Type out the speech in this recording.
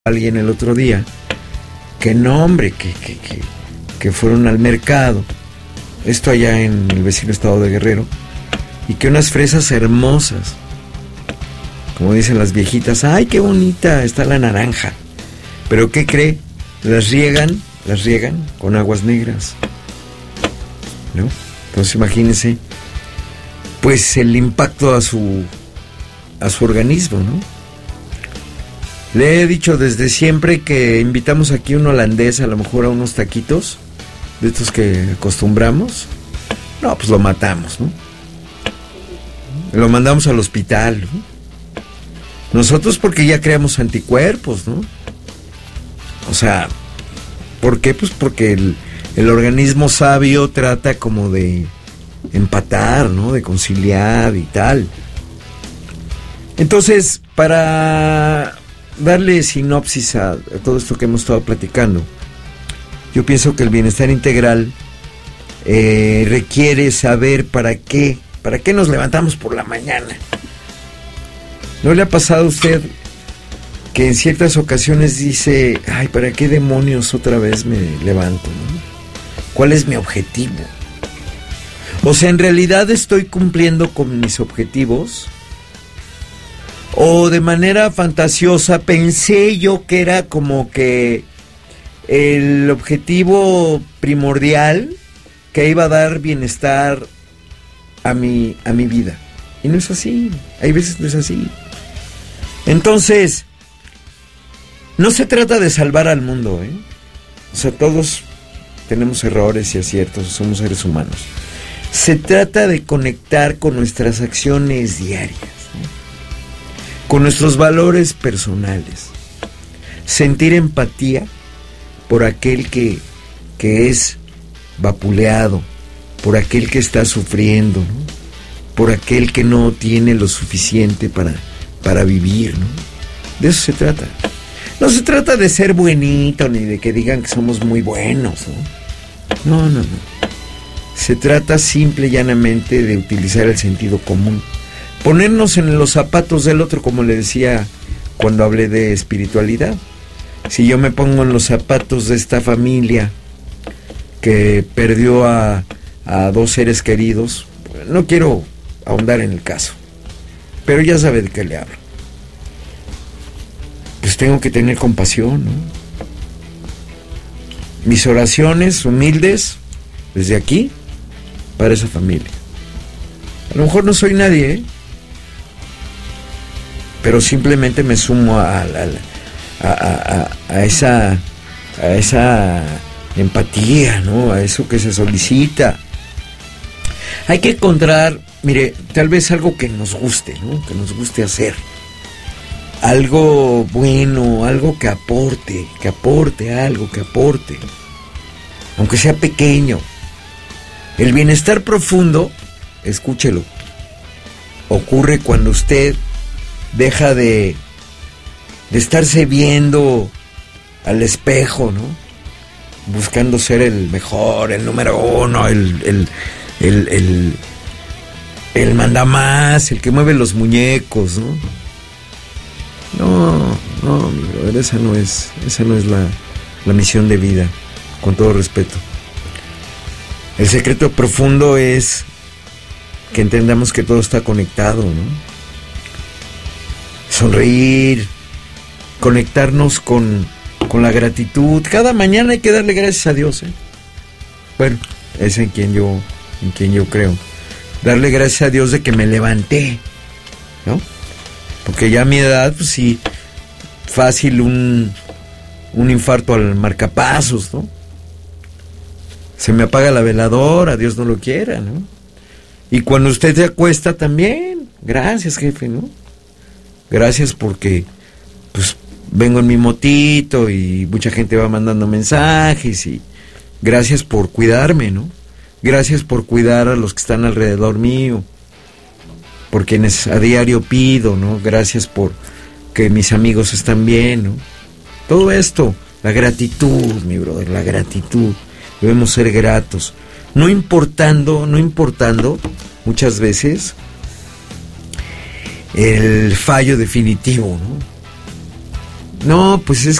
alguien el otro día que no, hombre, que fueron al mercado, esto allá en el vecino estado de Guerrero, y que unas fresas hermosas, como dicen las viejitas, ¡ay, qué bonita está la naranja! Pero ¿qué cree? Las riegan con aguas negras, ¿no? Entonces imagínense, pues el impacto a su organismo, ¿no? Le he dicho desde siempre que invitamos aquí un holandés, a lo mejor a unos taquitos, de estos que acostumbramos. No, pues lo matamos, ¿no? Lo mandamos al hospital, ¿no? Nosotros porque ya creamos anticuerpos, ¿no? O sea, ¿por qué? Pues porque el organismo sabio trata como de empatar, ¿no? De conciliar y tal. Entonces, para darle sinopsis a todo esto que hemos estado platicando, yo pienso que el bienestar integral requiere saber para qué nos levantamos por la mañana. ¿No le ha pasado a usted que en ciertas ocasiones dice, ay, ¿para qué demonios otra vez me levanto, ¿no? ¿Cuál es mi objetivo? O sea, ¿en realidad estoy cumpliendo con mis objetivos? O de manera fantasiosa pensé yo que era como que el objetivo primordial que iba a dar bienestar a mi vida. Y no es así, hay veces no es así. Entonces, no se trata de salvar al mundo, ¿eh? O sea, todos tenemos errores y aciertos, somos seres humanos. Se trata de conectar con nuestras acciones diarias, ¿no? Con nuestros valores personales, sentir empatía por aquel que es vapuleado, por aquel que está sufriendo, ¿no? Por aquel que no tiene lo suficiente para vivir, ¿no? De eso se trata. No se trata de ser buenito ni de que digan que somos muy buenos, ¿no? No. Se trata simple y llanamente de utilizar el sentido común. Ponernos en los zapatos del otro, como le decía cuando hablé de espiritualidad. Si yo me pongo en los zapatos de esta familia que perdió a dos seres queridos, no quiero ahondar en el caso, pero ya sabe de qué le hablo. Pues tengo que tener compasión, ¿no? Mis oraciones humildes desde aquí para esa familia. A lo mejor no soy nadie, ¿eh? Pero simplemente me sumo a esa empatía, ¿no? A eso que se solicita. Hay que encontrar, mire, tal vez algo que nos guste, ¿no? Que nos guste hacer. Algo bueno, algo que aporte algo, que aporte. Aunque sea pequeño. El bienestar profundo, escúchelo, ocurre cuando usted deja de estarse viendo al espejo, ¿no? Buscando ser el mejor, el número uno, el mandamás, el que mueve los muñecos, ¿no? No, mi brother, esa no es la misión de vida, con todo respeto. El secreto profundo es que entendamos que todo está conectado, ¿no? Sonreír, conectarnos con la gratitud. Cada mañana hay que darle gracias a Dios, ¿eh? Bueno, es en quien yo creo. Darle gracias a Dios de que me levanté, ¿no? Porque ya a mi edad, pues sí, fácil un infarto al marcapasos, ¿no? Se me apaga la veladora, Dios no lo quiera, ¿no? Y cuando usted se acuesta también, gracias, jefe, ¿no? Gracias porque, pues, vengo en mi motito y mucha gente va mandando mensajes y gracias por cuidarme, ¿no? Gracias por cuidar a los que están alrededor mío, por quienes a diario pido, ¿no? Gracias por que mis amigos están bien, ¿no? Todo esto, la gratitud, mi brother, la gratitud. Debemos ser gratos, no importando muchas veces el fallo definitivo, ¿no? No, pues es